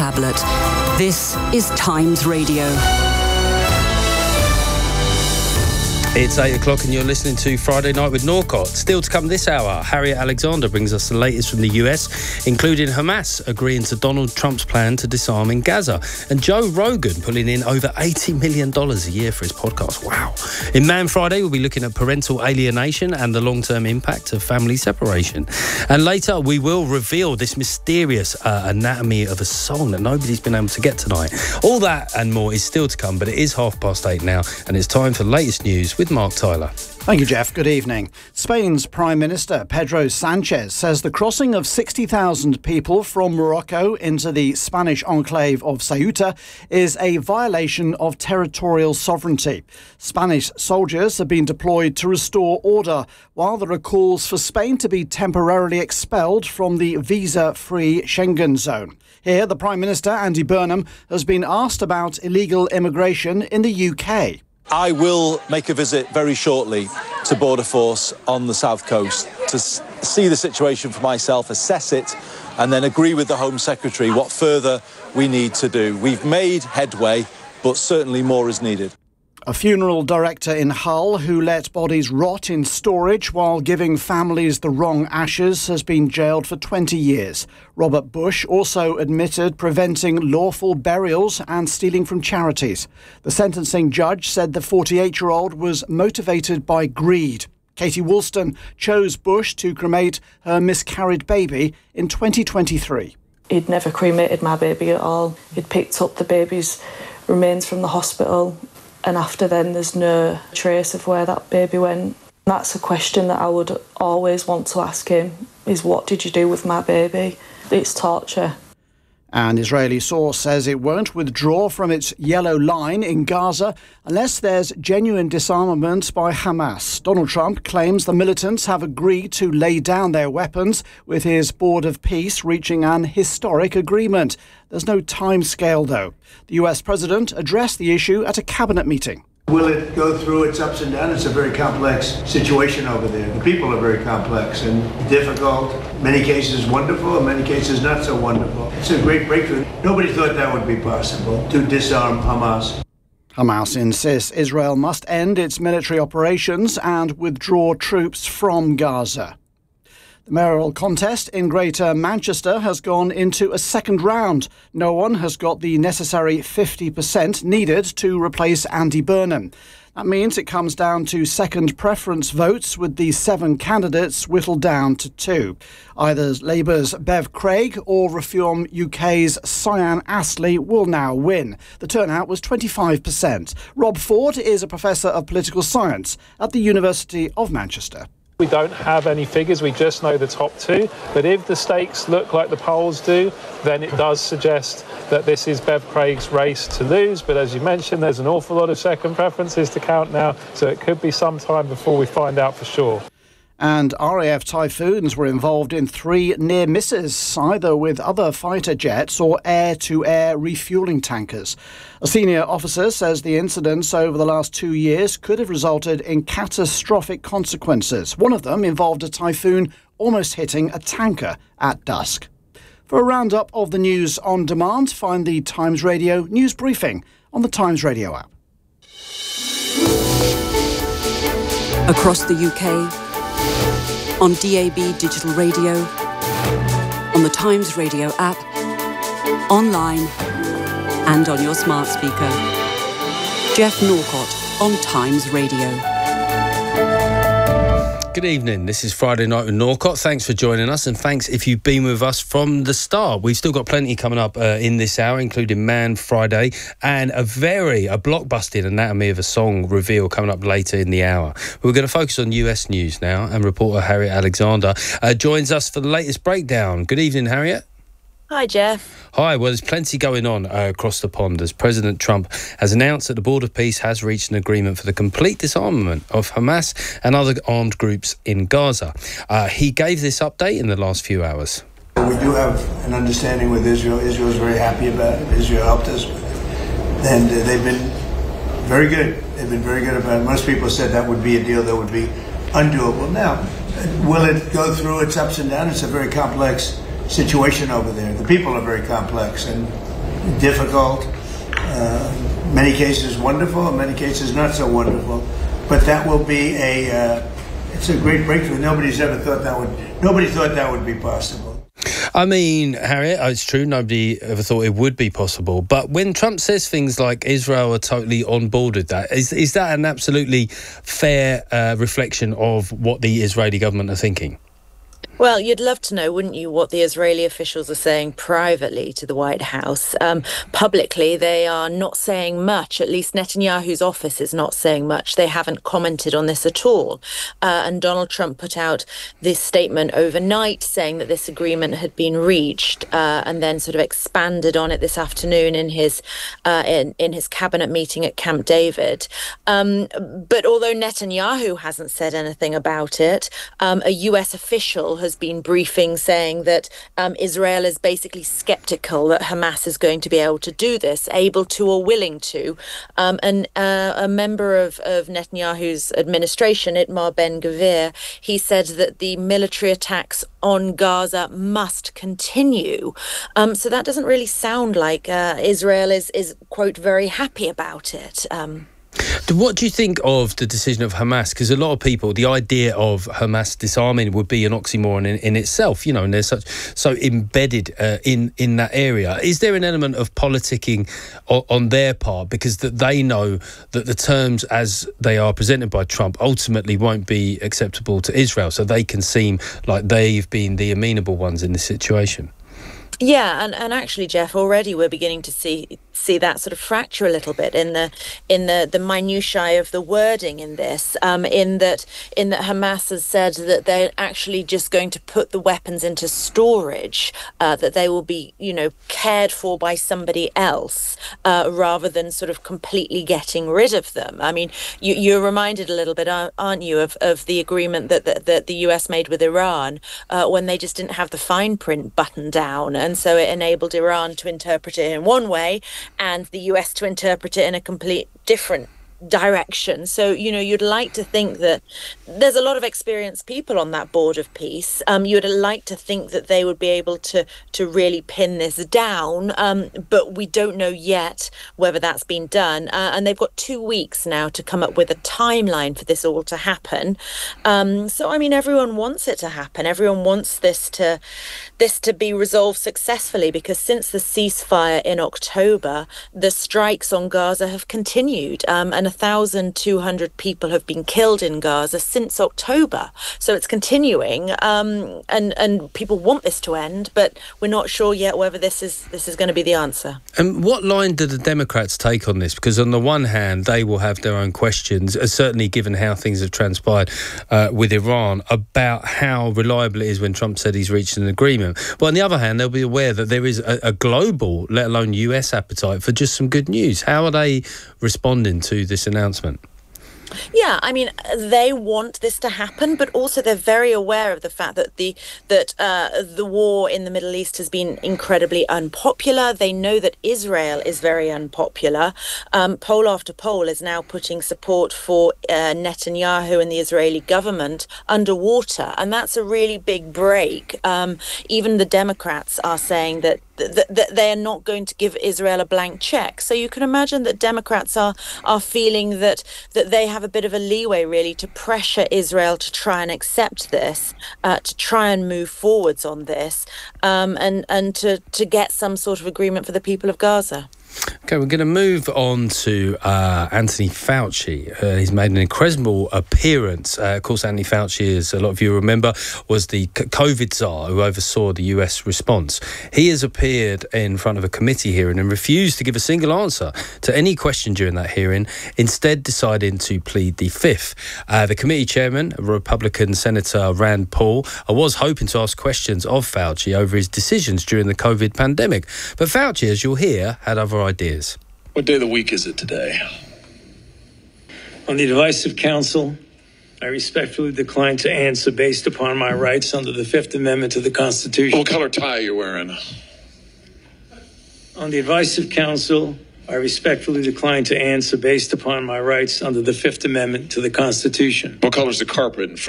tablet. This is Times Radio. It's 8 o'clock and you're listening to Friday Night with Norcott. Still to come this hour, Harriet Alexander brings us the latest from the US, including Hamas agreeing to Donald Trump's plan to disarm in Gaza, and Joe Rogan pulling in over $80 million a year for his podcast. Wow. In Man Friday, we'll be looking at parental alienation and the long-term impact of family separation. And later, we will reveal this mysterious anatomy of a song that nobody's been able to get tonight. All that and more is still to come, but it is 8:30 now, and it's time for the latest news with Mark Tyler. Thank you, Jeff. Good evening. Spain's Prime Minister Pedro Sanchez says the crossing of 60,000 people from Morocco into the Spanish enclave of Ceuta is a violation of territorial sovereignty. Spanish soldiers have been deployed to restore order, while there are calls for Spain to be temporarily expelled from the visa-free Schengen zone. Here, the Prime Minister, Andy Burnham, has been asked about illegal immigration in the UK. I will make a visit very shortly to Border Force on the south coast to see the situation for myself, assess it, and then agree with the Home Secretary what further we need to do. We've made headway, but certainly more is needed. A funeral director in Hull who let bodies rot in storage while giving families the wrong ashes has been jailed for 20 years. Robert Bush also admitted preventing lawful burials and stealing from charities. The sentencing judge said the 48-year-old was motivated by greed. Katie Woolston chose Bush to cremate her miscarried baby in 2023. He'd never cremated my baby at all. He'd picked up the baby's remains from the hospital. And after then, there's no trace of where that baby went. That's a question that I would always want to ask him, is what did you do with my baby? It's torture. An Israeli source says it won't withdraw from its yellow line in Gaza unless there's genuine disarmament by Hamas. Donald Trump claims the militants have agreed to lay down their weapons, with his Board of Peace reaching an historic agreement. There's no time scale, though. The US president addressed the issue at a cabinet meeting. Will it go through its ups and downs? It's a very complex situation over there. The people are very complex and difficult. In many cases wonderful, in many cases not so wonderful. It's a great breakthrough. Nobody thought that would be possible, to disarm Hamas. Hamas insists Israel must end its military operations and withdraw troops from Gaza. The mayoral contest in Greater Manchester has gone into a second round. No one has got the necessary 50% needed to replace Andy Burnham. That means it comes down to second preference votes, with the 7 candidates whittled down to 2. Either Labour's Bev Craig or Reform UK's Cyan Astley will now win. The turnout was 25%. Rob Ford is a professor of political science at the University of Manchester. We don't have any figures, we just know the top 2. But if the stakes look like the polls do, then it does suggest that this is Bev Craig's race to lose. But as you mentioned, there's an awful lot of second preferences to count now, so it could be some time before we find out for sure. And RAF Typhoons were involved in 3 near misses, either with other fighter jets or air-to-air refuelling tankers. A senior officer says the incidents over the last 2 years could have resulted in catastrophic consequences. One of them involved a Typhoon almost hitting a tanker at dusk. For a roundup of the news on demand, find the Times Radio news briefing on the Times Radio app. Across the UK, on DAB digital radio, on the Times Radio app, online and on your smart speaker. Jeff Norcott on Times Radio. Good evening, this is Friday Night with Norcott. Thanks for joining us, and thanks if you've been with us from the start. We've still got plenty coming up in this hour, including Man Friday and a blockbusting anatomy of a song reveal coming up later in the hour. We're going to focus on US news now, and reporter Harriet Alexander joins us for the latest breakdown. Good evening, Harriet. Hi, Jeff. Hi. Well, there's plenty going on across the pond as President Trump has announced that the Board of Peace has reached an agreement for the complete disarmament of Hamas and other armed groups in Gaza. He gave this update in the last few hours. We do have an understanding with Israel. Israel is very happy about it. Israel helped us with it. And they've been very good. They've been very good about it. Most people said that would be a deal that would be undoable. Now, will it go through its ups and downs? It's a very complex situation over there. The people are very complex, and difficult, many cases wonderful, in many cases not so wonderful. But that will be it's a great breakthrough. Nobody thought that would be possible. I mean, Harriet, it's true, nobody ever thought it would be possible. But when Trump says things like Israel are totally on board with that, is that an absolutely fair reflection of what the Israeli government are thinking? Well, you'd love to know, wouldn't you, what the Israeli officials are saying privately to the White House. Publicly, they are not saying much. At least Netanyahu's office is not saying much. They haven't commented on this at all. And Donald Trump put out this statement overnight saying that this agreement had been reached, and then sort of expanded on it this afternoon in his cabinet meeting at Camp David. But although Netanyahu hasn't said anything about it, a US official has been briefing saying that Israel is basically skeptical that Hamas is going to be able to do this, able to or willing to. And a member of Netanyahu's administration, Itamar Ben-Gvir, he said that the military attacks on Gaza must continue. So that doesn't really sound like Israel is, quote, very happy about it. What do you think of the decision of Hamas? Because a lot of people, the idea of Hamas disarming would be an oxymoron in itself, you know, and they're so embedded in that area. Is there an element of politicking on their part because that they know that the terms as they are presented by Trump ultimately won't be acceptable to Israel, so they can seem like they've been the amenable ones in this situation? Yeah, and actually, Jeff, already we're beginning to see that sort of fracture a little bit in the minutiae of the wording in this. In that Hamas has said that they're actually just going to put the weapons into storage, that they will be, cared for by somebody else, rather than sort of completely getting rid of them. I mean, you're reminded a little bit, aren't you, of the agreement that the US made with Iran when they just didn't have the fine print buttoned down. And so it enabled Iran to interpret it in one way and the US to interpret it in a complete different direction. So, you'd like to think that there's a lot of experienced people on that board of peace. You'd like to think that they would be able to really pin this down, but we don't know yet whether that's been done. And they've got 2 weeks now to come up with a timeline for this all to happen. So, I mean, everyone wants it to happen. Everyone wants this to be resolved successfully, because since the ceasefire in October, the strikes on Gaza have continued, and 1,200 people have been killed in Gaza since October. So it's continuing, and people want this to end, but we're not sure yet whether this is going to be the answer. And what line do the Democrats take on this? Because on the one hand, they will have their own questions, certainly given how things have transpired with Iran, about how reliable it is when Trump said he's reached an agreement. But on the other hand, they'll be aware that there is a global, let alone US, appetite for just some good news. How are they responding to this announcement? Yeah, I mean, they want this to happen, but also they're very aware of the fact that the war in the Middle East has been incredibly unpopular. They know that Israel is very unpopular. Poll after poll is now putting support for Netanyahu and the Israeli government underwater, and that's a really big break. Even the Democrats are saying that they are not going to give Israel a blank check. So you can imagine that Democrats are feeling that they have a bit of a leeway, really, to pressure Israel to try and accept this, to try and move forwards on this, and to get some sort of agreement for the people of Gaza. Okay, we're going to move on to Anthony Fauci. He's made an incredible appearance. Of course, Anthony Fauci, as a lot of you remember, was the COVID czar who oversaw the US response. He has appeared in front of a committee hearing and refused to give a single answer to any question during that hearing, instead deciding to plead the fifth. The committee chairman, Republican Senator Rand Paul, was hoping to ask questions of Fauci over his decisions during the COVID pandemic. But Fauci, as you'll hear, had other ideas. What day of the week is it today? On the advice of counsel, I respectfully decline to answer based upon my rights under the Fifth Amendment to the Constitution. What color tie are you wearing? On the advice of counsel, I respectfully decline to answer based upon my rights under the Fifth Amendment to the Constitution. What color is the carpet in front